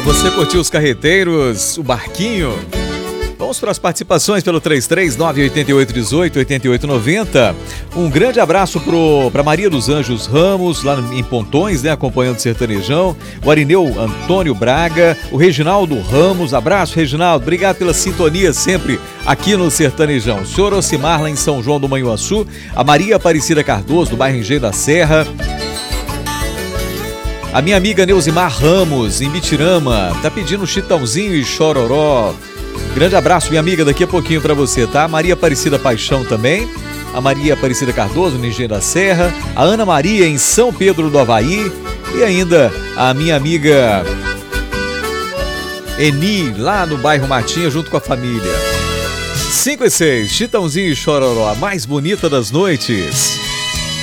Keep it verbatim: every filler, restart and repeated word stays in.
você curtiu os carreteiros, o barquinho? Vamos para as participações pelo três três nove oito oito um oito oito oito nove zero. Um grande abraço para Maria dos Anjos Ramos, lá em Pontões, né, acompanhando o Sertanejão. O Arineu Antônio Braga, o Reginaldo Ramos. Abraço, Reginaldo. Obrigado pela sintonia sempre aqui no Sertanejão. O senhor Ocimar, lá em São João do Manhuaçu. A Maria Aparecida Cardoso, do bairro Engenho da Serra. A minha amiga Neusimar Ramos, em Bitirama, tá pedindo chitãozinho e chororó. Grande abraço, minha amiga, daqui a pouquinho pra você, tá? Maria Aparecida Paixão também. A Maria Aparecida Cardoso, no Engenho da Serra. A Ana Maria, em São Pedro do Avaí. E ainda a minha amiga Eni, lá no bairro Matinha, junto com a família. cinco e seis, chitãozinho e chororó, a mais bonita das noites.